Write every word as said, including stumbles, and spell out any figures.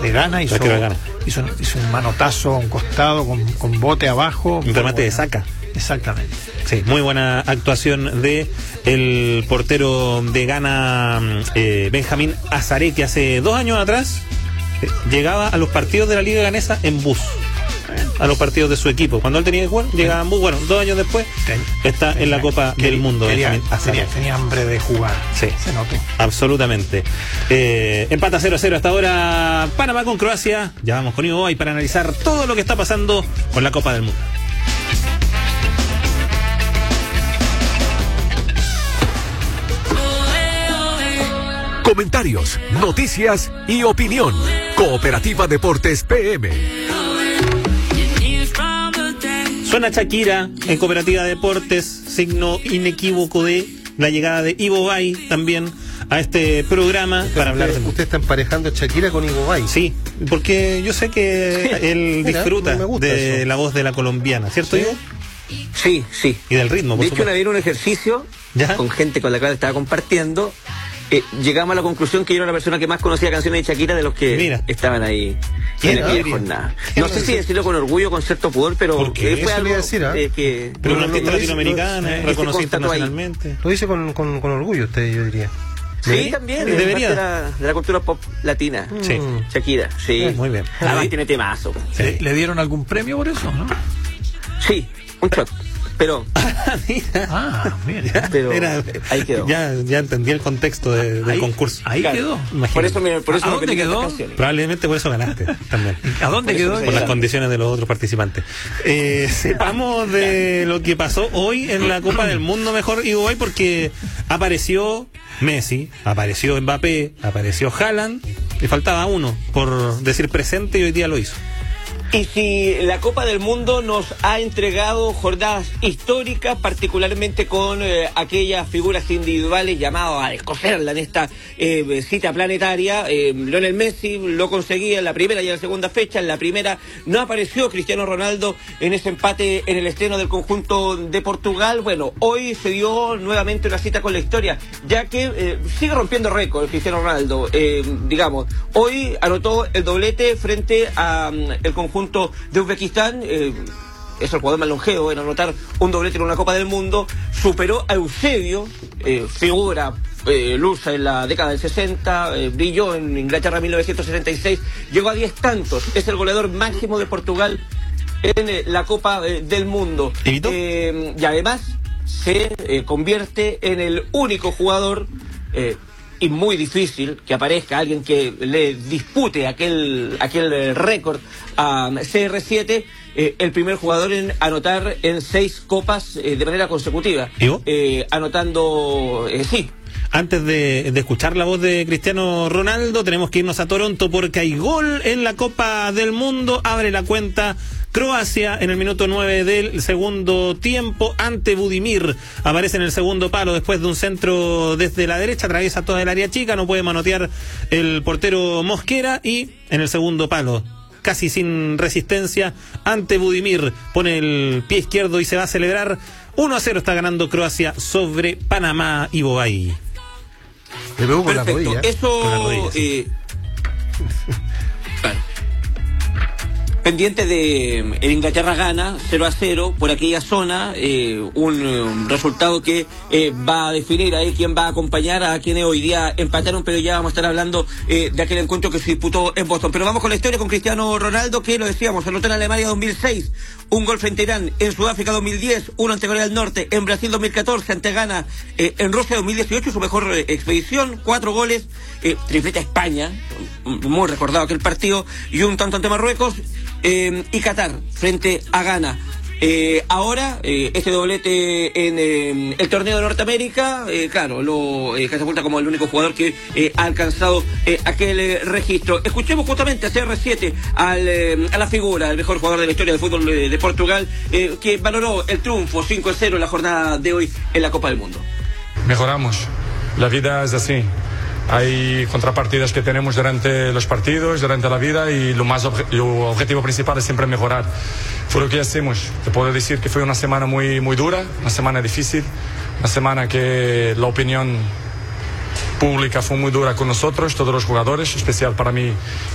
de Ghana, hizo, de Ghana. hizo, hizo un manotazo a un costado con, con bote abajo. Un remate de saca. Exactamente. Sí, muy buena actuación de el portero de Ghana, eh, Benjamín Azaré, que hace dos años atrás eh, llegaba a los partidos de la Liga Ganesa en bus. A los partidos de su equipo. Cuando él tenía que jugar, llegaba en bus. Bueno, dos años después está en la Copa quería, del Mundo. Quería, tenía, tenía hambre de jugar. Sí, se notó. Absolutamente. Eh, empata cero a cero hasta ahora Panamá con Croacia. Ya vamos con Ivo Bay para analizar todo lo que está pasando con la Copa del Mundo. Comentarios, noticias y opinión. Cooperativa Deportes P M. Suena Shakira en Cooperativa Deportes, signo inequívoco de la llegada de Ivo Bay también a este programa usted, para hablar de... ¿Usted está emparejando a Shakira con Ivo Bay? Sí, porque yo sé que sí, él mira, disfruta de eso. la voz de la colombiana, ¿cierto, ¿Sí? Ivo? Sí, sí. Y del ritmo, por De hecho, una vez en un ejercicio ¿Ya? con gente con la cual estaba compartiendo, eh, llegamos a la conclusión que yo era la persona que más conocía canciones de Shakira de los que Mira. estaban ahí ¿Quién en era? aquella jornada. No sé si decirlo con orgullo o con cierto pudor, pero ¿Por qué? eh, fue Eso algo le iba a decir, ¿eh? eh, que... Pero No, una no, artista lo dice- latinoamericana, lo- eh, se reconocida constató ahí. internacionalmente. Lo dice con, con, con orgullo usted, yo diría. Sí, ¿Sí? también, Sí, es debería. parte de la, de la cultura pop latina. Sí. Shakira, sí. Muy bien. Además tiene temazo. Sí. ¿Le, ¿Le dieron algún premio por eso, no? Sí, un shot. Pero, Ah, mira. pero Era- ahí quedó. Ya, ya entendí el contexto de- del Ahí- concurso. Ahí Claro. quedó. Imagínate. Por eso me, por eso ¿A me dónde pedí quedó? estas canciones. Probablemente por eso ganaste también. ¿A dónde Por eso quedó? me Por las Claro. condiciones de los otros participantes. Eh, sepamos de lo que pasó hoy en la Copa del Mundo mejor, Ivo Bay, porque apareció Messi, apareció Mbappé, apareció Haaland, y faltaba uno por decir presente y hoy día lo hizo. Y si la Copa del Mundo nos ha entregado jornadas históricas, particularmente con eh, aquellas figuras individuales llamadas a escogerla en esta eh, cita planetaria, eh, Lionel Messi lo conseguía en la primera y en la segunda fecha. En la primera no apareció Cristiano Ronaldo en ese empate en el estreno del conjunto de Portugal. Bueno, hoy se dio nuevamente una cita con la historia, ya que eh, sigue rompiendo récord Cristiano Ronaldo. Eh, digamos, hoy anotó el doblete frente a um, el conjunto de Uzbekistán. eh, es el jugador más longevo en anotar un doblete en una Copa del Mundo. Superó a Eusebio, eh, figura eh, lusa en la década del sesenta, eh, brilló en Inglaterra en mil novecientos sesenta y seis, llegó a diez tantos, es el goleador máximo de Portugal en eh, la Copa eh, del Mundo. Eh, y además se eh, convierte en el único jugador, eh, y muy difícil que aparezca alguien que le dispute aquel aquel eh, récord a C R siete, eh, el primer jugador en anotar en seis copas eh, de manera consecutiva. Eh, anotando, eh, sí. Antes de, de escuchar la voz de Cristiano Ronaldo, tenemos que irnos a Toronto porque hay gol en la Copa del Mundo. Abre la cuenta Croacia en el minuto nueve del segundo tiempo ante Budimir. Aparece en el segundo palo después de un centro desde la derecha, atraviesa toda el área chica, no puede manotear el portero Mosquera, y en el segundo palo, casi sin resistencia, ante Budimir, pone el pie izquierdo y se va a celebrar. uno a cero está ganando Croacia sobre Panamá. Ivo Bay. Le pegó con la Perfecto. rodilla. Eso, Con la rodilla, sí. eh, claro. Pendiente de eh, el Inglaterra-Ghana, cero a cero, por aquella zona, eh, un, un resultado que eh, va a definir ahí quién va a acompañar a quienes hoy día empataron, pero ya vamos a estar hablando eh, de aquel encuentro que se disputó en Boston. Pero vamos con la historia con Cristiano Ronaldo, que lo decíamos, anotó en Alemania dos mil seis, un gol frente a Irán, en Sudáfrica dos mil diez, uno ante Corea del Norte, en Brasil dos mil catorce, ante Ghana, eh, en Rusia dos mil dieciocho, su mejor eh, expedición, cuatro goles, eh, triplete a España, muy recordado aquel partido, y un tanto ante Marruecos, eh, y Qatar frente a Ghana. Eh, ahora, eh, este doblete en eh, el torneo de Norteamérica, eh, claro, lo eh, catapulta como el único jugador que eh, ha alcanzado eh, aquel eh, registro. Escuchemos justamente a C R siete, al, eh, a la figura, el mejor jugador de la historia del fútbol de, de Portugal, eh, que valoró el triunfo cinco a cero en la jornada de hoy en la Copa del Mundo. Mejoramos, la vida es así. Hay contrapartidas que tenemos durante los partidos, durante la vida, y lo más obje- lo objetivo principal es siempre mejorar. Fue lo que hacemos. Te puedo decir que fue una semana muy, muy dura, una semana difícil, una semana que la opinión pública fue muy dura con nosotros, todos los jugadores, especial para mí